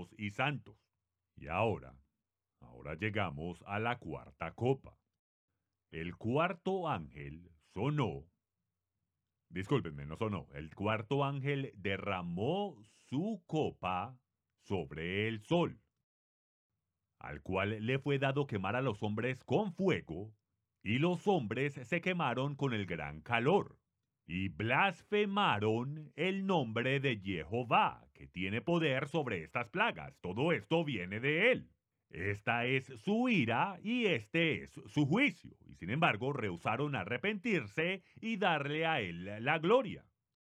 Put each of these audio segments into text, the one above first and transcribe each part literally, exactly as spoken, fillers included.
justos y santos. Y ahora, ahora llegamos a la cuarta copa. El cuarto ángel sonó. Discúlpenme, no sonó. El cuarto ángel derramó su copa sobre el sol, al cual le fue dado quemar a los hombres con fuego, y los hombres se quemaron con el gran calor, y blasfemaron el nombre de Jehová, que tiene poder sobre estas plagas. Todo esto viene de él. Esta es su ira y este es su juicio. Y sin embargo, rehusaron arrepentirse y darle a él la gloria.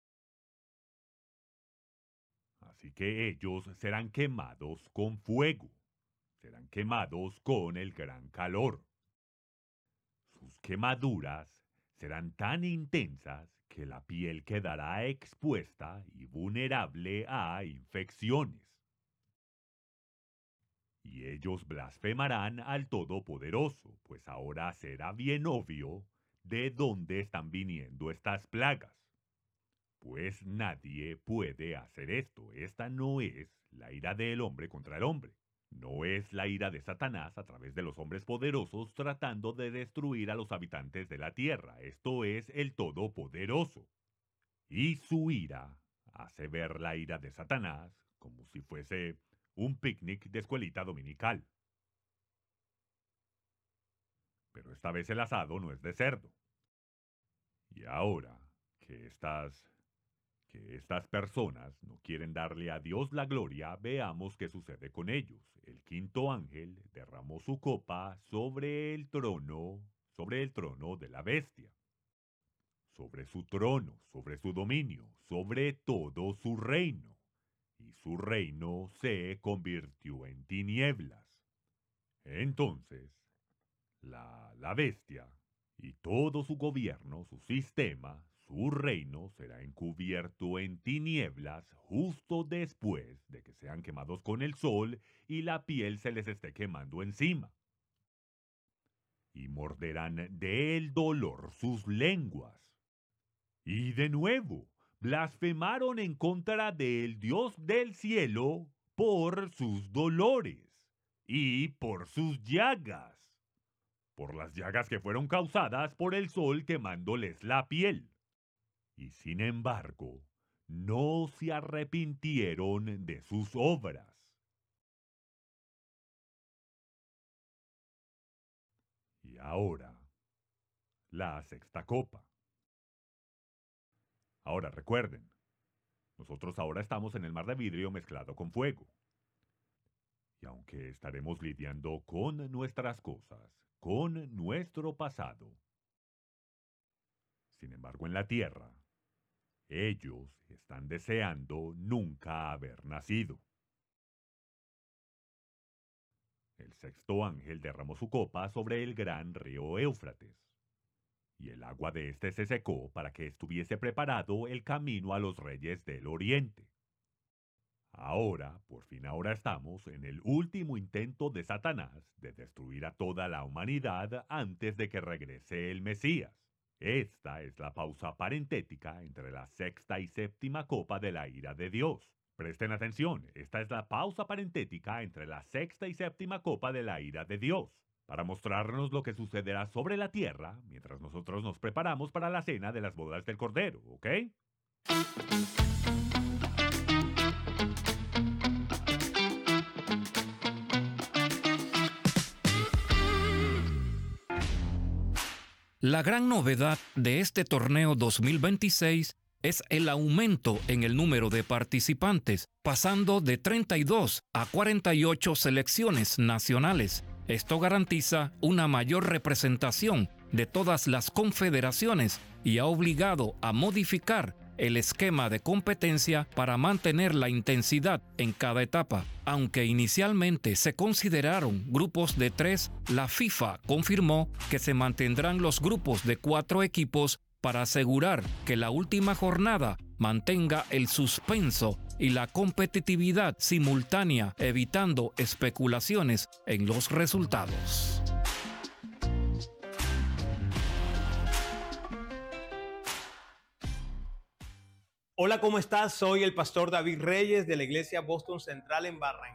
Así que ellos serán quemados con fuego. Serán quemados con el gran calor. Sus quemaduras serán tan intensas que la piel quedará expuesta y vulnerable a infecciones. Y ellos blasfemarán al Todopoderoso, pues ahora será bien obvio de dónde están viniendo estas plagas. Pues nadie puede hacer esto. Esta no es la ira del hombre contra el hombre. No es la ira de Satanás a través de los hombres poderosos tratando de destruir a los habitantes de la tierra. Esto es el Todopoderoso. Y su ira hace ver la ira de Satanás como si fuese un picnic de escuelita dominical. Pero esta vez el asado no es de cerdo. Y ahora que estas que estas personas no quieren darle a Dios la gloria, veamos qué sucede con ellos. El quinto ángel derramó su copa sobre el trono, sobre el trono de la bestia, sobre su trono, sobre su dominio, sobre todo su reino. Y su reino se convirtió en tinieblas. Entonces, la, la bestia y todo su gobierno, su sistema, su reino será encubierto en tinieblas justo después de que sean quemados con el sol y la piel se les esté quemando encima. Y morderán del dolor sus lenguas. Y de nuevo, blasfemaron en contra del Dios del cielo por sus dolores y por sus llagas. Por las llagas que fueron causadas por el sol quemándoles la piel. Y sin embargo, no se arrepintieron de sus obras. Y ahora, la sexta copa. Ahora recuerden, nosotros ahora estamos en el mar de vidrio mezclado con fuego. Y aunque estaremos lidiando con nuestras cosas, con nuestro pasado, sin embargo en la tierra, ellos están deseando nunca haber nacido. El sexto ángel derramó su copa sobre el gran río Éufrates, y el agua de éste se secó para que estuviese preparado el camino a los reyes del oriente. Ahora, por fin ahora estamos en el último intento de Satanás de destruir a toda la humanidad antes de que regrese el Mesías. Esta es la pausa parentética entre la sexta y séptima copa de la ira de Dios. Presten atención, esta es la pausa parentética entre la sexta y séptima copa de la ira de Dios, para mostrarnos lo que sucederá sobre la tierra mientras nosotros nos preparamos para la cena de las bodas del Cordero, ¿ok? La gran novedad de este torneo dos mil veintiséis es el aumento en el número de participantes, pasando de treinta y dos a cuarenta y ocho selecciones nacionales. Esto garantiza una mayor representación de todas las confederaciones y ha obligado a modificar el esquema de competencia para mantener la intensidad en cada etapa. Aunque inicialmente se consideraron grupos de tres, la FIFA confirmó que se mantendrán los grupos de cuatro equipos para asegurar que la última jornada mantenga el suspenso y la competitividad simultánea, evitando especulaciones en los resultados. Hola, ¿cómo estás? Soy el pastor David Reyes de la iglesia Boston Central en Barranquilla.